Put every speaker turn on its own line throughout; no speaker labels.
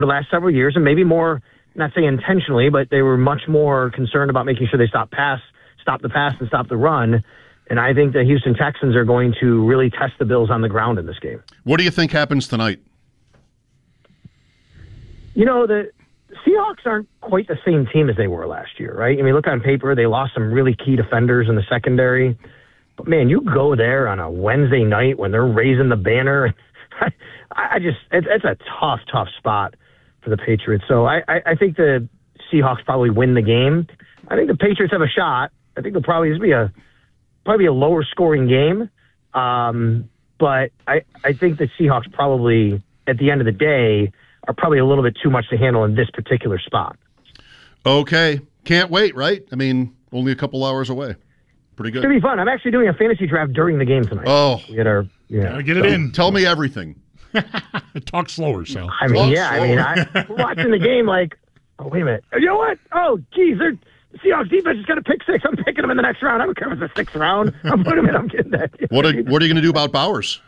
the last several years, and maybe more, not saying intentionally, but they were much more concerned about making sure they stop the pass and stop the run. And I think the Houston Texans are going to really test the Bills on the ground in this game.
What do you think happens tonight?
The Seahawks aren't quite the same team as they were last year, right? I mean, look on paper, they lost some really key defenders in the secondary. But, man, you go there on a Wednesday night when they're raising the banner. It's a tough spot for the Patriots. So I think the Seahawks probably win the game. I think the Patriots have a shot. I think it'll probably be a lower scoring game. But I think the Seahawks probably, at the end of the day, are probably a little bit too much to handle in this particular spot.
Okay. Can't wait, right? I mean, only a couple hours away. Pretty good.
It's going to be fun. I'm actually doing a fantasy draft during the game tonight.
Oh.
We get our,
get it in.
Tell me everything.
Talk slower, Sal.
I mean, I'm watching the game like, oh, wait a minute. You know what? Oh, geez, the Seahawks defense is going to pick six. I'm picking them in the next round. I don't care if it's the sixth round. I'm putting them in. I'm getting that.
What are you going to do about Bowers?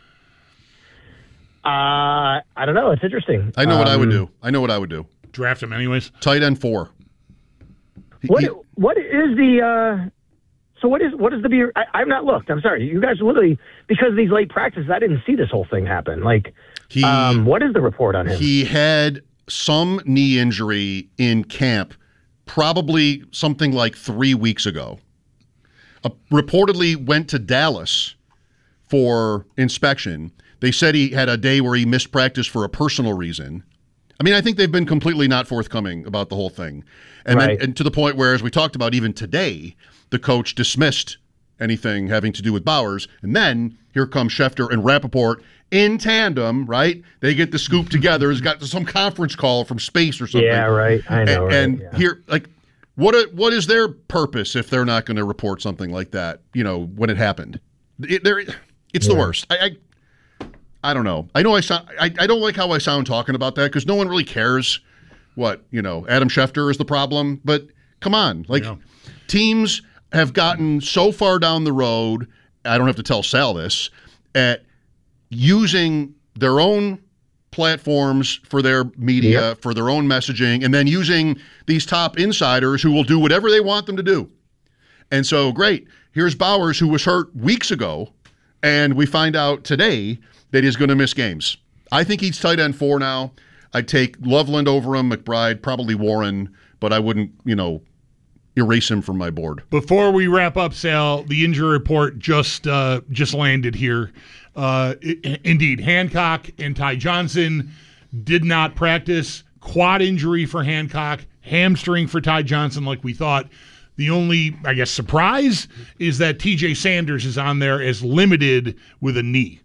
I don't know. It's interesting.
I know what I would do.
Draft him anyways.
Tight end 4.
What is the what is the I've not looked. I'm sorry. You guys literally, because of these late practices, I didn't see this whole thing happen. Like, what is the report on him?
He had some knee injury in camp, probably something like 3 weeks ago. Reportedly went to Dallas for inspection. They said he had a day where he missed practice for a personal reason. I mean, I think they've been completely not forthcoming about the whole thing. And
right.
And to the point where, as we talked about even today, the coach dismissed anything having to do with Bowers. And then here come Schefter and Rappaport in tandem, right? They get the scoop together. It's got some conference call from space or something.
Yeah, right. I know.
And here, like, what is their purpose if they're not going to report something like that, when it happened? It's the worst. I don't know. I know I don't like how I sound talking about that because no one really cares what, Adam Schefter is the problem. But come on, teams have gotten so far down the road, I don't have to tell Sal this, at using their own platforms for their media, for their own messaging, and then using these top insiders who will do whatever they want them to do. And so, great. Here's Bowers, who was hurt weeks ago, and we find out today that he's going to miss games. I think he's tight end 4 now. I'd take Loveland over him, McBride, probably Warren, but I wouldn't, erase him from my board.
Before we wrap up, Sal, the injury report just landed here. Indeed, Hancock and Ty Johnson did not practice. Quad injury for Hancock, hamstring for Ty Johnson like we thought. The only, I guess, surprise is that TJ Sanders is on there as limited with a knee.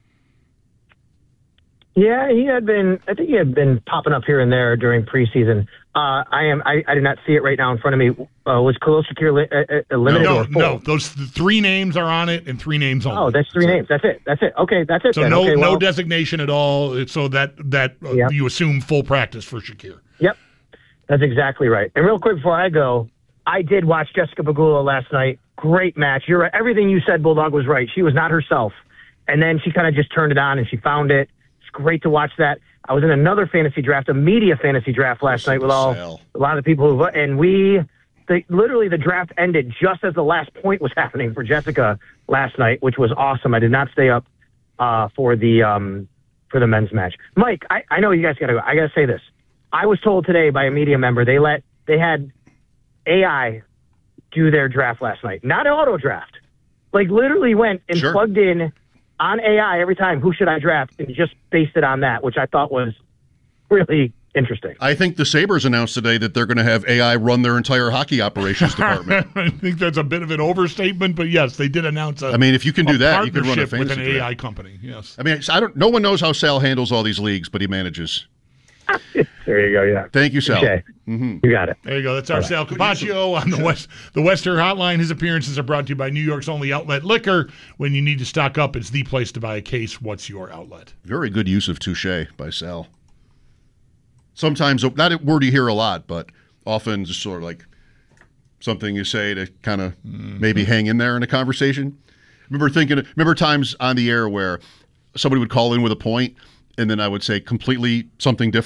Yeah, I think he had been popping up here and there during preseason. I did not see it right now in front of me. Was Khalil Shakir limited or full?
No, those 3 names are on it and 3 names only.
Oh, that's 3 names. That's it. Okay, that's it.
So
then.
no designation at all. So that
Yep.
You assume full practice for Shakir.
Yep, that's exactly right. And real quick before I go, I did watch Jessica Pegula last night. Great match. You're right. Everything you said, Bulldog, was right. She was not herself. And then she kind of just turned it on and she found it. It's great to watch that. I was in another fantasy draft, a media fantasy draft last night with a lot of the people and literally the draft ended just as the last point was happening for Jessica last night, which was awesome. I did not stay up for the men's match. Mike, I know you guys got to go. I got to say this. I was told today by a media member they had AI do their draft last night, not an auto draft. Like literally went and plugged in on AI every time, who should I draft, and just based it on that, which I thought was really interesting.
I think the Sabres announced today that they're going to have AI run their entire hockey operations department.
I think that's a bit of an overstatement, but yes, they did announce
if you can do that, you could run a fantasy
with an
draft.
AI company. Yes.
I mean, no one knows how Sal handles all these leagues, but he manages.
There you go. Yeah.
Thank you, Sal.
Okay.
Mm-hmm.
You got it.
There you go. That's our Sal Capaccio on the Western Hotline. His appearances are brought to you by New York's only outlet liquor. When you need to stock up, it's the place to buy a case. What's your outlet?
Very good use of touche by Sal. Sometimes, not a word you hear a lot, but often just sort of like something you say to kind of maybe hang in there in a conversation. Remember times on the air where somebody would call in with a point, and then I would say completely something different,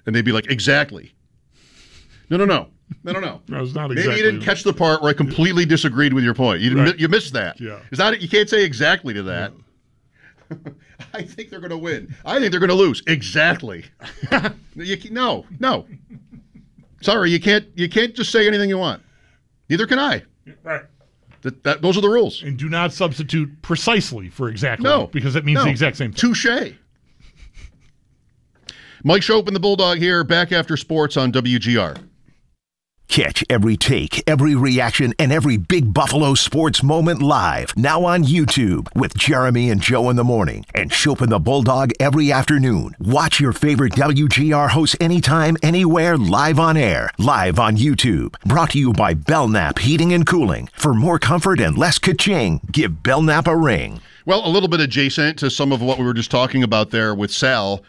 And they'd be like, exactly. No.
No, it's not exactly.
Maybe you didn't catch the part where I completely disagreed with your point. You missed that.
Yeah.
Is that you can't say exactly to that. Yeah. I think they're going to win. I think they're going to lose. Exactly. No. Sorry, you can't just say anything you want. Neither can I.
Right.
Those are the rules.
And do not substitute precisely for exactly.
No.
Because it means the exact same thing.
Touché. Mike Schopp and the Bulldog here, back after sports on WGR.
Catch every take, every reaction, and every Big Buffalo sports moment live. Now on YouTube with Jeremy and Joe in the morning and Schopp and the Bulldog every afternoon. Watch your favorite WGR hosts anytime, anywhere, live on air. Live on YouTube. Brought to you by Belknap Heating and Cooling. For more comfort and less ka-ching, give Belknap a ring.
Well, a little bit adjacent to some of what we were just talking about there with Sal.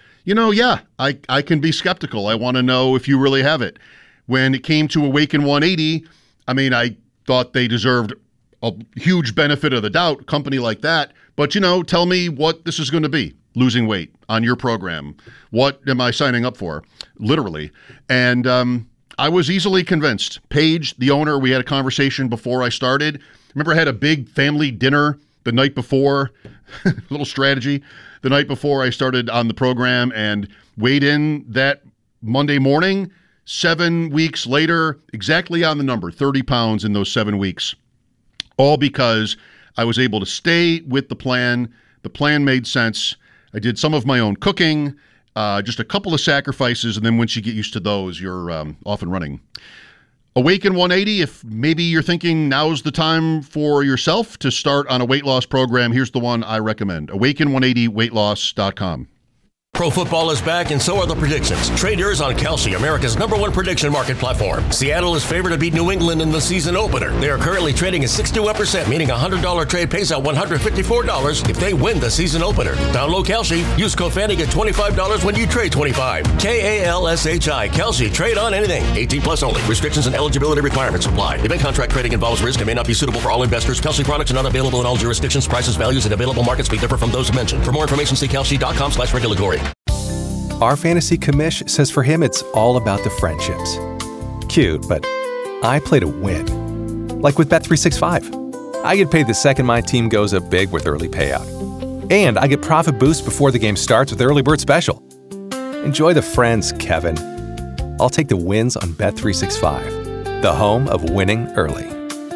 I can be skeptical. I want to know if you really have it. When it came to Awaken 180, I thought they deserved a huge benefit of the doubt, a company like that. But, tell me what this is going to be, losing weight on your program. What am I signing up for, literally? And I was easily convinced. Paige, the owner, we had a conversation before I started. Remember I had a big family dinner the night before, little strategy, the night before I started on the program and weighed in that Monday morning. 7 weeks later, exactly on the number, 30 pounds in those 7 weeks. All because I was able to stay with the plan. The plan made sense. I did some of my own cooking, just a couple of sacrifices, and then once you get used to those, you're off and running. Awaken 180, if maybe you're thinking now's the time for yourself to start on a weight loss program, here's the one I recommend. Awaken180weightloss.com.
Pro football is back, and so are the predictions. Trade yours on Kalshi, America's #1 prediction market platform. Seattle is favored to beat New England in the season opener. They are currently trading at 61%, meaning a $100 trade pays out $154 if they win the season opener. Download Kalshi. Use code FANNY, get $25 when you trade $25. Kalshi. Kalshi. Trade on anything. 18+ only. Restrictions and eligibility requirements apply. Event contract trading involves risk and may not be suitable for all investors. Kalshi products are not available in all jurisdictions. Prices, values, and available markets may differ from those mentioned. For more information, see kalshi.com/regulatory.
Our fantasy commish says for him it's all about the friendships. Cute, but I play to win. Like with Bet365. I get paid the second my team goes up big with early payout. And I get profit boost before the game starts with Early Bird Special. Enjoy the friends, Kevin. I'll take the wins on Bet365, the home of winning early.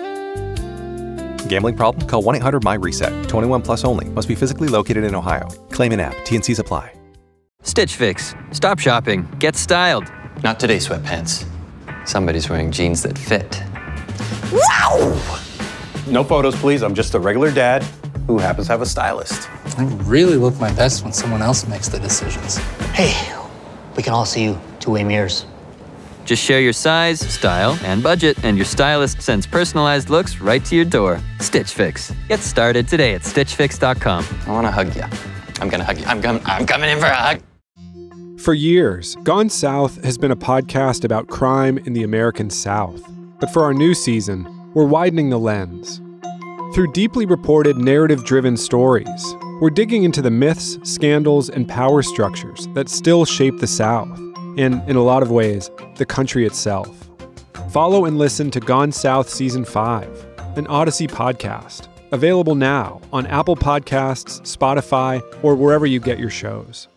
Gambling problem? Call 1-800-MY-RESET. 21+ only. Must be physically located in Ohio. Claim in app. T&Cs apply.
Stitch Fix. Stop shopping. Get styled.
Not today, sweatpants. Somebody's wearing jeans that fit. Wow!
No photos, please. I'm just a regular dad who happens to have a stylist.
I really look my best when someone else makes the decisions.
Hey, we can all see you two-way mirrors.
Just share your size, style, and budget, and your stylist sends personalized looks right to your door. Stitch Fix. Get started today at StitchFix.com.
I want to hug you. I'm going to hug you. I'm coming in for a hug.
For years, Gone South has been a podcast about crime in the American South. But for our new season, we're widening the lens. Through deeply reported, narrative-driven stories, we're digging into the myths, scandals, and power structures that still shape the South, and, in a lot of ways, the country itself. Follow and listen to Gone South Season 5, an Odyssey podcast, available now on Apple Podcasts, Spotify, or wherever you get your shows.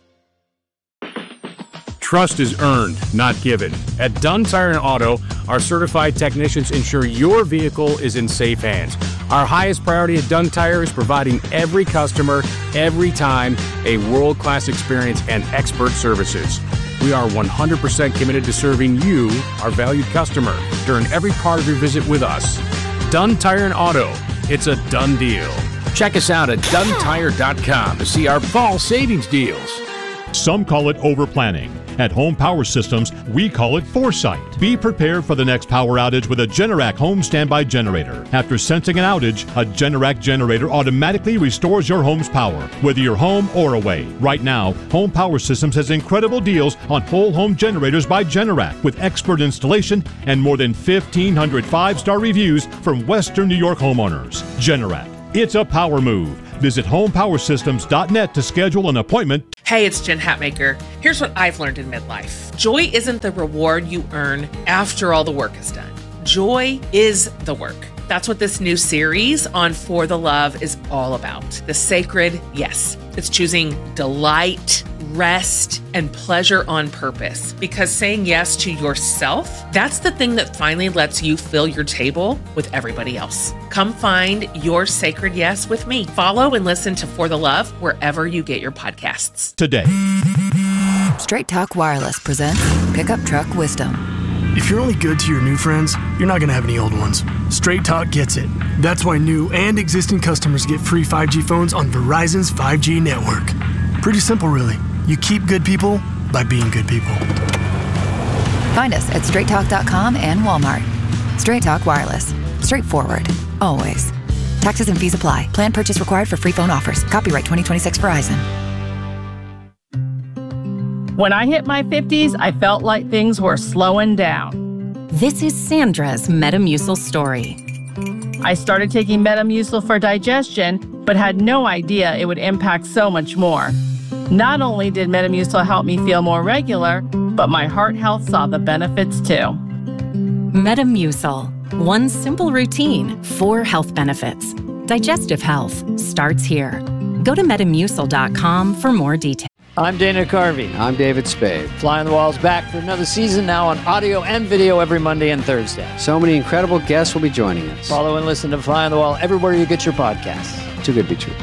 Trust is earned, not given. At Dunn Tire and Auto, our certified technicians ensure your vehicle is in safe hands. Our highest priority at Dunn Tire is providing every customer, every time, a world-class experience and expert services. We are 100% committed to serving you, our valued customer, during every part of your visit with us. Dunn Tire and Auto. It's a done deal. Check us out at DunnTire.com to see our fall savings deals.
Some call it overplanning. At Home Power Systems, we call it foresight. Be prepared for the next power outage with a Generac home standby generator. After sensing an outage, a Generac generator automatically restores your home's power, whether you're home or away. Right now, Home Power Systems has incredible deals on whole home generators by Generac with expert installation and more than 1,500 5-star reviews from Western New York homeowners. Generac, it's a power move. Visit homepowersystems.net to schedule an appointment.
Hey, it's Jen Hatmaker. Here's what I've learned in midlife. Joy isn't the reward you earn after all the work is done. Joy is the work. That's what this new series on For the Love is all about. The sacred yes. It's choosing delight, rest, and pleasure on purpose. Because saying yes to yourself, that's the thing that finally lets you fill your table with everybody else. Come find your sacred yes with me. Follow and listen to For the Love wherever you get your podcasts.
Today.
Straight Talk Wireless presents Pickup Truck Wisdom.
If you're only good to your new friends, you're not going to have any old ones. Straight Talk gets it. That's why new and existing customers get free 5G phones on Verizon's 5G network. Pretty simple, really. You keep good people by being good people.
Find us at straighttalk.com and Walmart. Straight Talk Wireless. Straightforward. Always. Taxes and fees apply. Plan purchase required for free phone offers. Copyright 2026 Verizon.
When I hit my 50s, I felt like things were slowing down.
This is Sandra's Metamucil story.
I started taking Metamucil for digestion, but had no idea it would impact so much more. Not only did Metamucil help me feel more regular, but my heart health saw the benefits too.
Metamucil. One simple routine, 4 health benefits. Digestive health starts here. Go to Metamucil.com for more details.
I'm Dana Carvey.
I'm David Spade.
Fly on the Wall's back for another season now on audio and video every Monday and Thursday.
So many incredible guests will be joining us.
Follow and listen to Fly on the Wall everywhere you get your podcasts.
Too good to be true.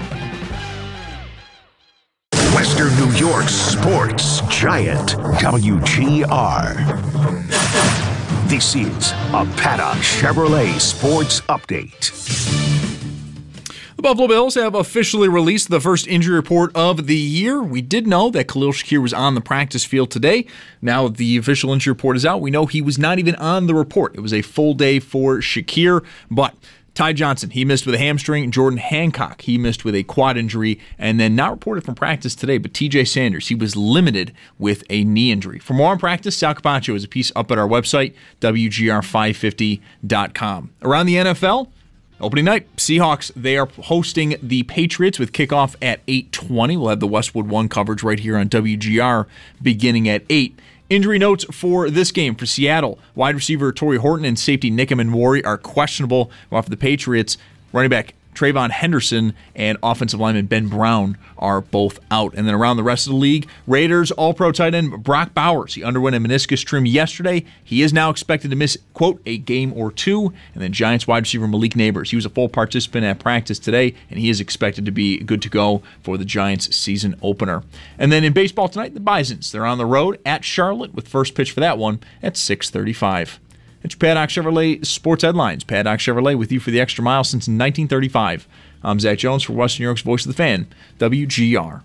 Western New York's sports giant, WGR. This is a Paddock Chevrolet Sports Update.
The Buffalo Bills have officially released the first injury report of the year. We did know that Khalil Shakir was on the practice field today. Now the official injury report is out. We know he was not even on the report. It was a full day for Shakir, but Ty Johnson, he missed with a hamstring. Jordan Hancock, he missed with a quad injury, and then not reported from practice today, but TJ Sanders, he was limited with a knee injury. For more on practice, Sal Capaccio has a piece up at our website, WGR550.com. Around the NFL, opening night, Seahawks, they are hosting the Patriots with kickoff at 8:20. We'll have the Westwood One coverage right here on WGR beginning at 8. Injury notes for this game for Seattle. Wide receiver Torrey Horton and safety Nick Emmanwori are questionable, while for the Patriots, running back Trayvon Henderson and offensive lineman Ben Brown are both out. And then around the rest of the league, Raiders All-Pro tight end Brock Bowers. He underwent a meniscus trim yesterday. He is now expected to miss, quote, a game or two. And then Giants wide receiver Malik Neighbors. He was a full participant at practice today, and he is expected to be good to go for the Giants season opener. And then in baseball tonight, the Bisons. They're on the road at Charlotte with first pitch for that one at 6:35. It's Paddock Chevrolet Sports Headlines. Paddock Chevrolet with you for the extra mile since 1935. I'm Zach Jones for Western New York's Voice of the Fan, WGR.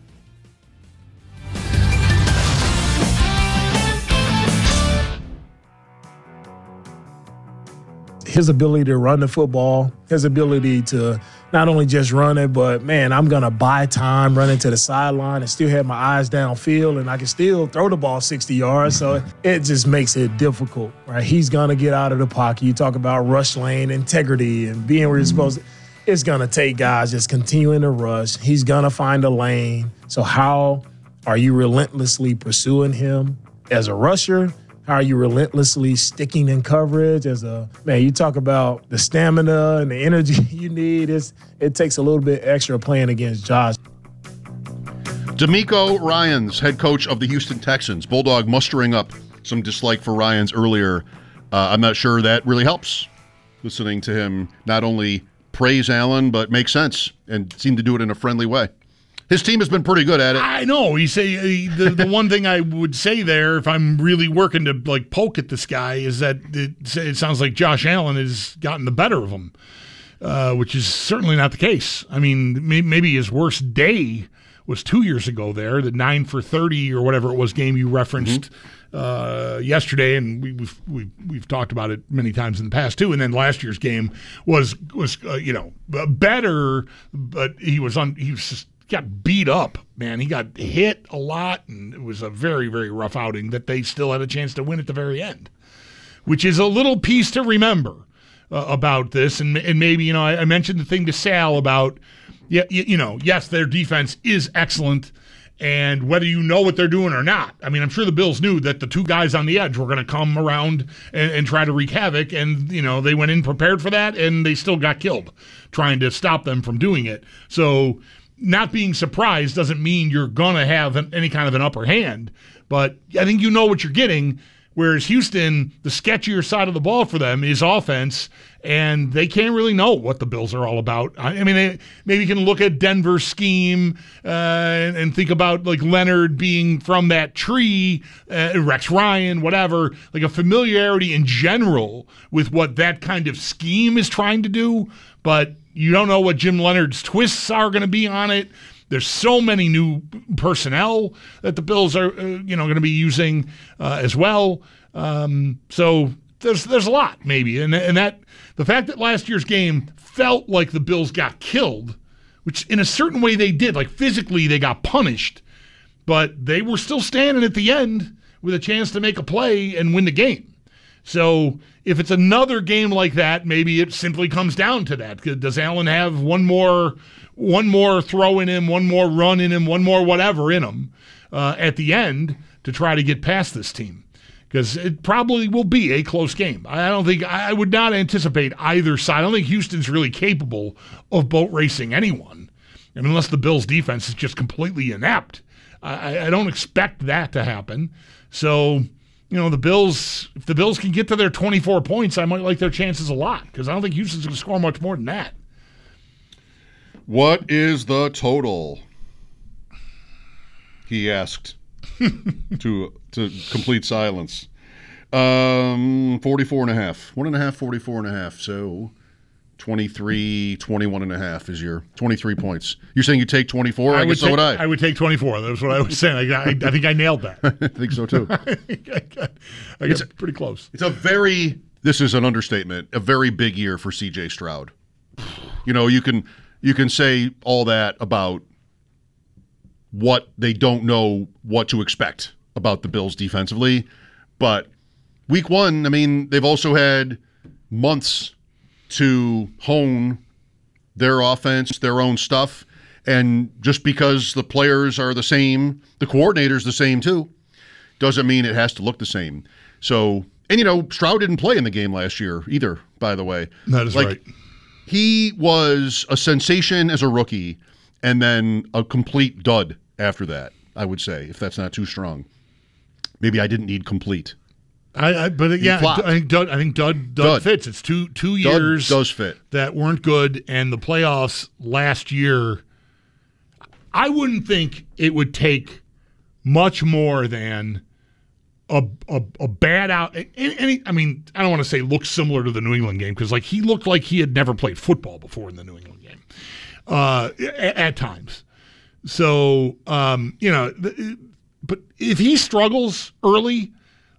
His ability to run the football, his ability to not only just run it, but, man, I'm going to buy time running to the sideline and still have my eyes downfield, and I can still throw the ball 60 yards. So it just makes it difficult, right? He's going to get out of the pocket. You talk about rush lane integrity and being where you're supposed to. It's going to take guys just continuing to rush. He's going to find a lane. So how are you relentlessly pursuing him as a rusher? How are you relentlessly sticking in coverage you talk about the stamina and the energy you need. It takes a little bit extra playing against Josh.
DeMeco Ryans, head coach of the Houston Texans. Bulldog mustering up some dislike for Ryans earlier. I'm not sure that really helps. Listening to him not only praise Allen, but make sense and seem to do it in a friendly way. His team has been pretty good at it.
I know. He say the one thing I would say there, if I'm really working to like poke at this guy, is that it sounds like Josh Allen has gotten the better of him, which is certainly not the case. I mean, maybe his worst day was 2 years ago there, the 9 for 30 or whatever it was game you referenced yesterday, and we've talked about it many times in the past too. And then last year's game was better, but he was just got beat up, man. He got hit a lot, and it was a very, very rough outing that they still had a chance to win at the very end, which is a little piece to remember about this. And maybe, I mentioned the thing to Sal about, yes, their defense is excellent, and whether you know what they're doing or not. I mean, I'm sure the Bills knew that the two guys on the edge were going to come around and try to wreak havoc, and they went in prepared for that, and they still got killed trying to stop them from doing it. So not being surprised doesn't mean you're going to have any kind of an upper hand, but I think you know what you're getting. Whereas Houston, the sketchier side of the ball for them is offense, and they can't really know what the Bills are all about. I mean, they maybe can look at Denver's scheme and think about like Leonard being from that tree, Rex Ryan, whatever, like a familiarity in general with what that kind of scheme is trying to do, but you don't know what Jim Leonard's twists are going to be on it. There's so many new personnel that the Bills are, going to be using as well. So there's a lot maybe, and that the fact that last year's game felt like the Bills got killed, which in a certain way they did, like physically they got punished, but they were still standing at the end with a chance to make a play and win the game. So if it's another game like that, maybe it simply comes down to that. Does Allen have one more throw in him, one more run in him, one more whatever in him at the end to try to get past this team? Because it probably will be a close game. I would not anticipate either side. I don't think Houston's really capable of boat racing anyone. I mean, unless the Bills' defense is just completely inept. I don't expect that to happen. So, the Bills, if the Bills can get to their 24 points, I might like their chances a lot because I don't think Houston's going to score much more than that.
What is the total? He asked to complete silence. 44.5. 1.5, 44.5. So 23, 21.5 is your 23 points. You're saying you take 24? I guess so would I.
I would take 24. That's what I was saying. I think I nailed that.
I think so too.
I guess pretty close.
This is an understatement, a very big year for C.J. Stroud. You can say all that about what they don't know what to expect about the Bills defensively, but week one, I mean, they've also had months to hone their offense, their own stuff, and just because the players are the same, the coordinator's the same too, doesn't mean it has to look the same. So, and Stroud didn't play in the game last year either, by the way.
That is right.
He was a sensation as a rookie and then a complete dud after that, I would say, if that's not too strong. Maybe I didn't need complete.
I think dud fits. It's two years
does fit.
That weren't good, and the playoffs last year, I wouldn't think it would take much more than a bad out. I mean, I don't want to say look similar to the New England game because he looked like he had never played football before in the New England game at times. So but if he struggles early,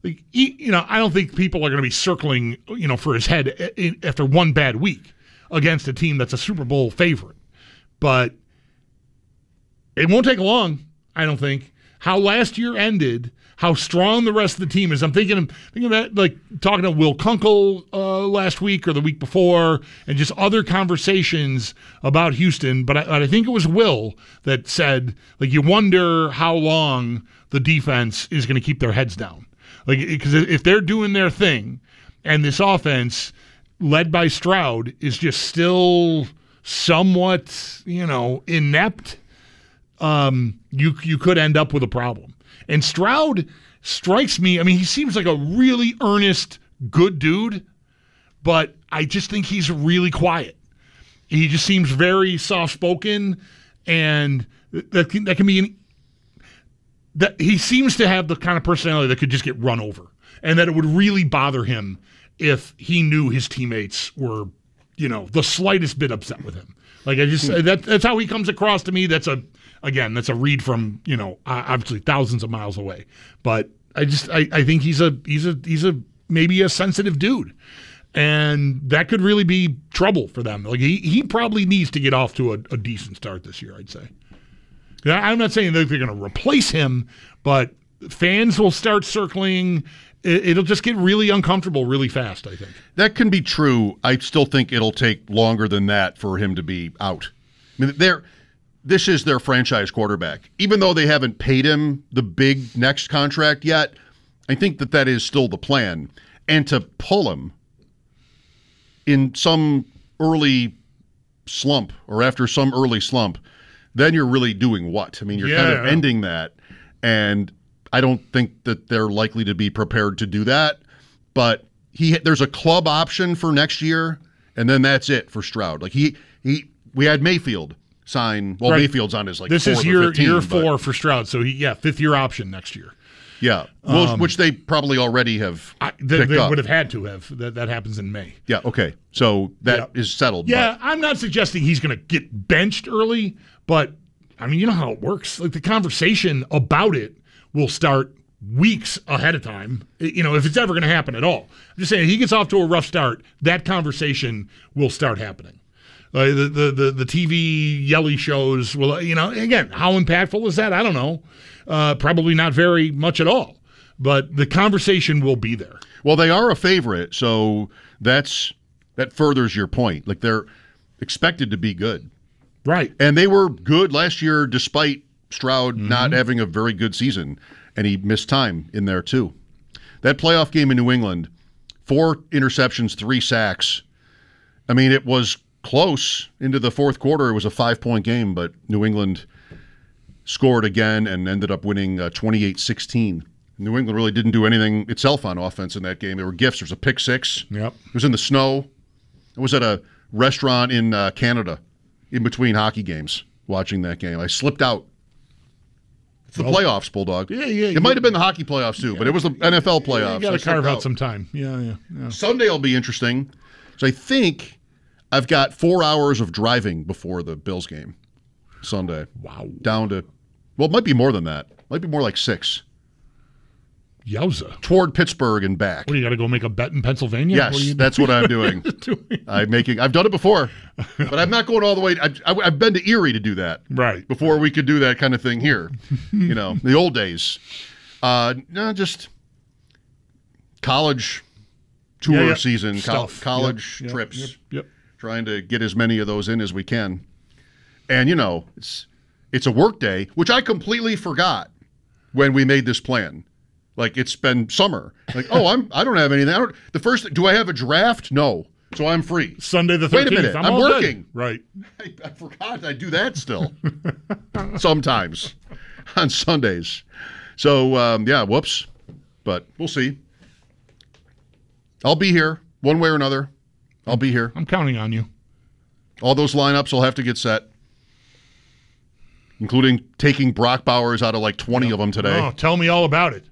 I don't think people are going to be circling for his head after one bad week against a team that's a Super Bowl favorite. But it won't take long, I don't think. How last year ended, how strong the rest of the team is. I'm thinking about talking to Will Kunkel last week or the week before, and just other conversations about Houston. But I think it was Will that said, you wonder how long the defense is going to keep their heads down. Because if they're doing their thing, and this offense led by Stroud is just still somewhat, inept, you could end up with a problem. And Stroud strikes me, I mean, he seems like a really earnest, good dude, but I just think he's really quiet. He just seems very soft-spoken, and that can be that he seems to have the kind of personality that could just get run over, and that it would really bother him if he knew his teammates were, the slightest bit upset with him. That's how he comes across to me. That's a read from, obviously thousands of miles away. But I think he's maybe a sensitive dude. And that could really be trouble for them. He probably needs to get off to a decent start this year, I'd say. I'm not saying that they're going to replace him, but fans will start circling. It'll just get really uncomfortable really fast, I think.
That can be true. I still think it'll take longer than that for him to be out. I mean, this is their franchise quarterback. Even though they haven't paid him the big next contract yet, I think that is still the plan. And to pull him in some early slump or after some early slump, then you're really doing what? I mean, you're kind of ending that. And I don't think that they're likely to be prepared to do that. But there's a club option for next year, and then that's it for Stroud. Like we had Mayfield sign. Well, right. Mayfield's on his
this is year 4 for Stroud. So 5th year option next year.
Yeah, which they probably already have
they would have had to have. That happens in May.
Yeah, okay. So that is settled.
Yeah, but I'm not suggesting he's going to get benched early, but, I mean, you know how it works. Like, the conversation about it will start weeks ahead of time, if it's ever going to happen at all. I'm just saying, he gets off to a rough start, that conversation will start happening. The TV yelly shows will, again, how impactful is that? I don't know. Probably not very much at all, but the conversation will be there.
Well, they are a favorite, so that furthers your point. Like, they're expected to be good.
Right.
And they were good last year despite Stroud not having a very good season, and he missed time in there too. That playoff game in New England, 4 interceptions, 3 sacks. I mean, it was close into the fourth quarter. It was a 5-point game, but New England scored again and ended up winning 28-16. New England really didn't do anything itself on offense in that game. There were gifts. There was a pick 6.
Yep.
It was in the snow. I was at a restaurant in Canada in between hockey games watching that game. I slipped out. It's the playoffs, Bulldog.
Yeah.
It might have been the hockey playoffs too, but it was the NFL playoffs.
You got to carve out some time. Yeah.
Sunday will be interesting. So I think I've got 4 hours of driving before the Bills game Sunday.
Wow.
Down to, well, it might be more than that. It might be more like 6.
Yowza.
Toward Pittsburgh and back.
What, you got to go make a bet in Pennsylvania?
Yes, that's what I'm doing. I've done it before, but I'm not going all the way. I've been to Erie to do that.
Right.
Before we could do that kind of thing here. The old days. No, just college tour season, college trips.
Yep.
Trying to get as many of those in as we can. And, it's a work day, which I completely forgot when we made this plan. Like, it's been summer. Like, I don't have anything. Do I have a draft? No. So I'm free.
Sunday the 13th.
Wait a minute. I'm working.
Good. Right.
I forgot I do that still. Sometimes on Sundays. So, whoops. But we'll see. I'll be here one way or another. I'll be here.
I'm counting on you.
All those lineups will have to get set, including taking Brock Bowers out of like 20 of them today.
Oh, tell me all about it.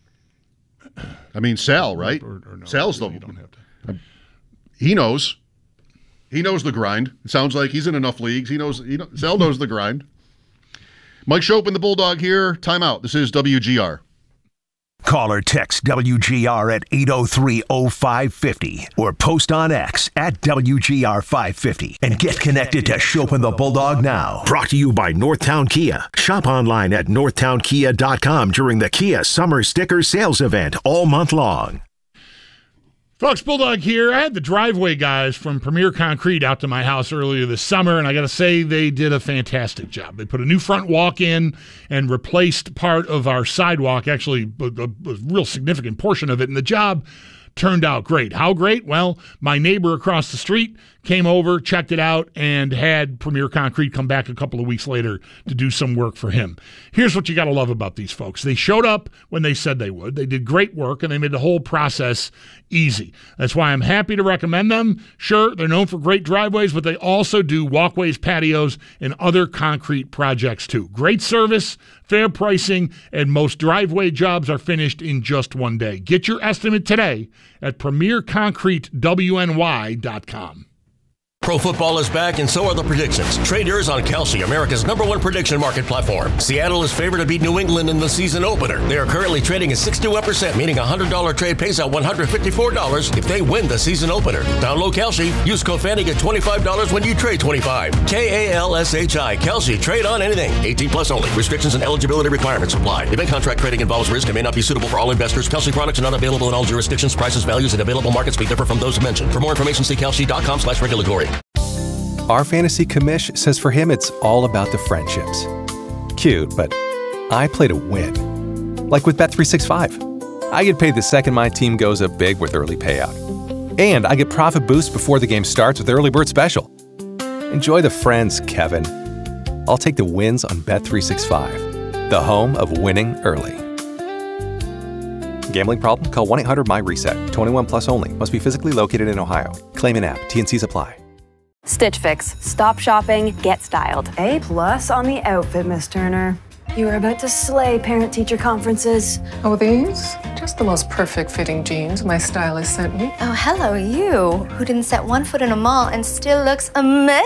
I mean, Sal, right?
Or no,
Sal's the.
You don't have to.
He knows. He knows the grind. It sounds like he's in enough leagues. Sal knows the grind. Mike Chopin, the Bulldog here. Timeout. This is WGR.
Call or text WGR at 803-0550 or post on X at WGR550 and get connected to Chopin the Bulldog now. Brought to you by Northtown Kia. Shop online at northtownkia.com during the Kia Summer Sticker Sales Event all month long.
Folks, Bulldog here. I had the driveway guys from Premier Concrete out to my house earlier this summer, and I got to say they did a fantastic job. They put a new front walk in and replaced part of our sidewalk, actually a real significant portion of it, and the job turned out great. How great? Well, my neighbor across the street came over, checked it out, and had Premier Concrete come back a couple of weeks later to do some work for him. Here's what you got to love about these folks. They showed up when they said they would. They did great work, and they made the whole process easy. That's why I'm happy to recommend them. Sure, they're known for great driveways, but they also do walkways, patios, and other concrete projects too. Great service, fair pricing, and most driveway jobs are finished in just one day. Get your estimate today at PremierConcreteWNY.com.
Pro football is back, and so are the predictions. Trade yours on Kalshi, America's #1 prediction market platform. Seattle is favored to beat New England in the season opener. They are currently trading at 61%, meaning a $100 trade pays out $154 if they win the season opener. Download Kalshi. Use code FANNY, get $25 when you trade $25. KALSHI. Kalshi. Trade on anything. 18 plus only. Restrictions and eligibility requirements apply. Event contract trading involves risk and may not be suitable for all investors. Kalshi products are not available in all jurisdictions. Prices, values, and available markets may differ from those mentioned. For more information, see kalshi.com/regulatory.
Our fantasy commish says for him it's all about the friendships. Cute, but I play to win. Like with Bet365. I get paid the second my team goes up big with early payout. And I get profit boost before the game starts with Early Bird Special. Enjoy the friends, Kevin. I'll take the wins on Bet365, the home of winning early. Gambling problem? Call 1-800-MY-RESET. 21 plus only. Must be physically located in Ohio. Claim in app. T&Cs apply.
Stitch Fix. Stop shopping, get styled.
A+ on the outfit, Miss Turner. You are about to slay parent-teacher conferences.
Oh, these? Just the most perfect fitting jeans my stylist sent me.
Oh, hello, you, who didn't set one foot in a mall and still looks amazing.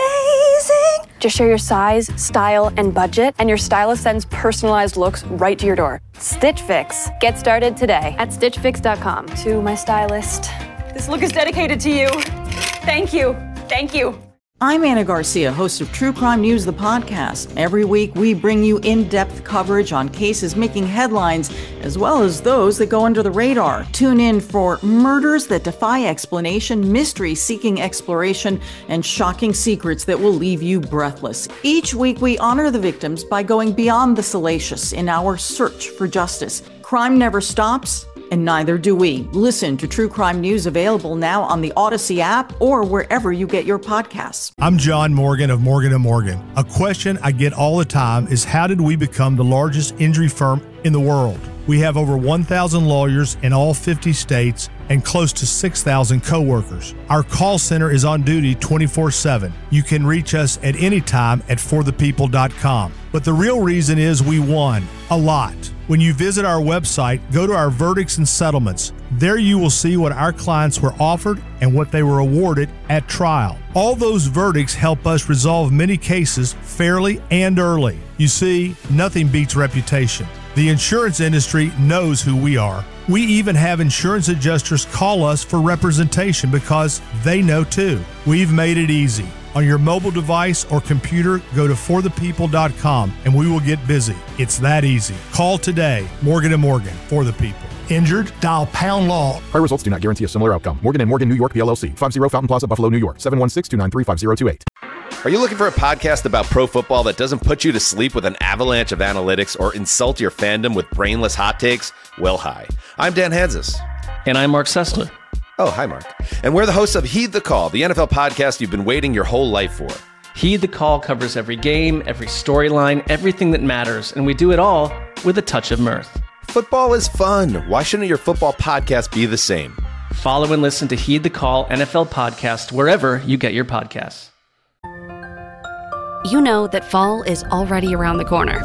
Just share your size, style, and budget, and your stylist sends personalized looks right to your door. Stitch Fix. Get started today at StitchFix.com.
To my stylist.
This look is dedicated to you. Thank you. Thank you.
I'm Anna Garcia, host of True Crime News, the podcast. Every week, we bring you in-depth coverage on cases making headlines, as well as those that go under the radar. Tune in for murders that defy explanation, mystery seeking exploration, and shocking secrets that will leave you breathless. Each week, we honor the victims by going beyond the salacious in our search for justice. Crime never stops, and neither do we. Listen to True Crime News, available now on the Odyssey app or wherever you get your podcasts.
I'm John Morgan of Morgan & Morgan. A question I get all the time is, how did we become the largest injury firm in the world? We have over 1,000 lawyers in all 50 states and close to 6,000 coworkers. Our call center is on duty 24/7. You can reach us at any time at forthepeople.com. But the real reason is we won a lot. When you visit our website, go to our verdicts and settlements. There you will see what our clients were offered and what they were awarded at trial. All those verdicts help us resolve many cases fairly and early. You see, nothing beats reputation. The insurance industry knows who we are. We even have insurance adjusters call us for representation because they know too. We've made it easy. On your mobile device or computer, go to forthepeople.com and we will get busy. It's that easy. Call today. Morgan & Morgan, for the people. Injured? Dial pound law.
Prior results do not guarantee a similar outcome. Morgan & Morgan, New York, PLLC. 50 Fountain Plaza, Buffalo, New York. 716-293-5028.
Are you looking for a podcast about pro football that doesn't put you to sleep with an avalanche of analytics or insult your fandom with brainless hot takes? Well, hi. I'm Dan Hansis.
And I'm Mark Sessler.
Oh, hi, Mark. And we're the hosts of Heed the Call, the NFL podcast you've been waiting your whole life for.
Heed the Call covers every game, every storyline, everything that matters, and we do it all with a touch of mirth.
Football is fun. Why shouldn't your football podcast be the same?
Follow and listen to Heed the Call NFL podcast wherever you get your podcasts.
You know that fall is already around the corner,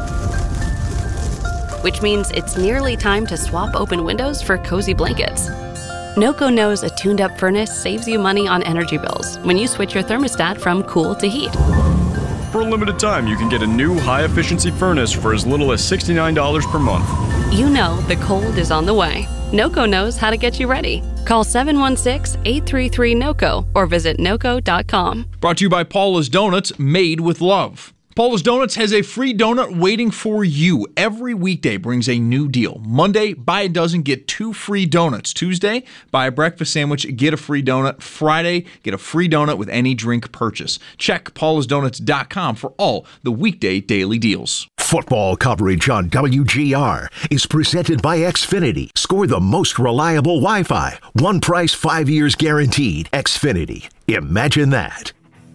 which means it's nearly time to swap open windows for cozy blankets. NOCO knows a tuned-up furnace saves you money on energy bills when you switch your thermostat from cool to heat.
For a limited time, you can get a new high-efficiency furnace for as little as $69 per month.
You know the cold is on the way. NOCO knows how to get you ready. Call 716-833-NOCO or visit NOCO.com.
Brought to you by Paula's Donuts, made with love. Paula's Donuts has a free donut waiting for you. Every weekday brings a new deal. Monday, buy a dozen, get 2 free donuts. Tuesday, buy a breakfast sandwich, get a free donut. Friday, get a free donut with any drink purchase. Check paulasdonuts.com for all the weekday daily deals.
Football coverage on WGR is presented by Xfinity. Score the most reliable Wi-Fi. One price, 5 years guaranteed. Xfinity. Imagine that.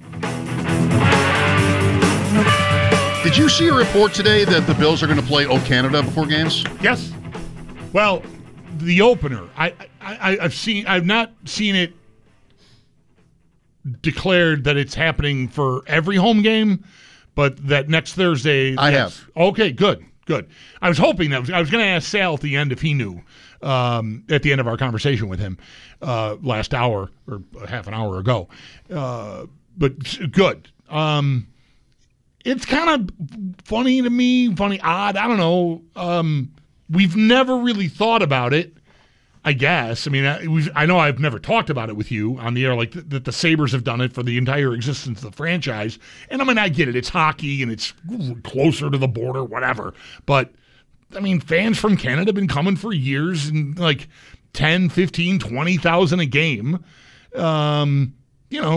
Did you see a report today that the Bills are going to play O Canada before games?
Yes. Well, the opener. I've not seen it declared that it's happening for every home game, but that next Thursday.
I have.
Okay, good. I was hoping that I was going to ask Sal at the end if he knew at the end of our conversation with him last hour or half an hour ago. But good. It's kind of funny to me, odd. I don't know. We've never really thought about it, I guess. I mean, I know I've never talked about it with you on the air, like that the Sabres have done it for the entire existence of the franchise. And I mean, I get it. It's hockey and it's closer to the border, whatever. But, I mean, fans from Canada have been coming for years and like 10, 15, 20,000 a game.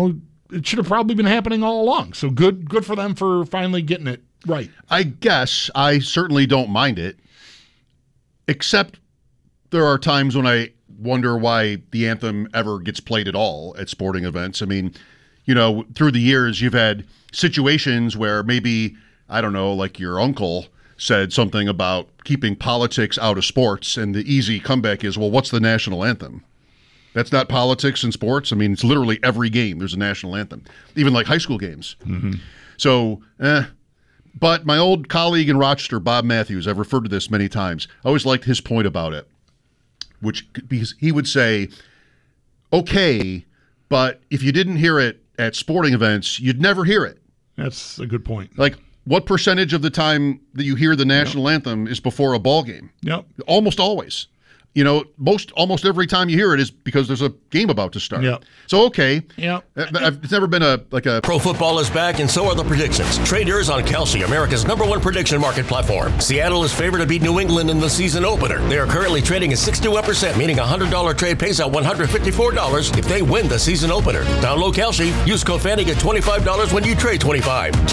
it should have probably been happening all along. So good for them for finally getting it right.
I guess I certainly don't mind it, except there are times when I wonder why the anthem ever gets played at all at sporting events. I mean, through the years, you've had situations where maybe, I don't know, like your uncle said something about keeping politics out of sports, and the easy comeback is, well, what's the national anthem? That's not politics in sports. I mean, it's literally every game there's a national anthem, even like high school games.
Mm-hmm.
So, but my old colleague in Rochester, Bob Matthews, I've referred to this many times. I always liked his point about it, because he would say, okay, but if you didn't hear it at sporting events, you'd never hear it.
That's a good point.
Like, what percentage of the time that you hear the national anthem is before a ball game?
Yep.
Almost always. Almost every time you hear it is because there's a game about to start.
Yep.
So, okay.
Yep.
It's never been a
Pro football is back, and so are the predictions. Trade yours on Kalshi, America's #1 prediction market platform. Seattle is favored to beat New England in the season opener. They are currently trading at 61%, meaning a $100 trade pays out $154 if they win the season opener. Download Kalshi. Use code Fanning at $25 when you trade $25.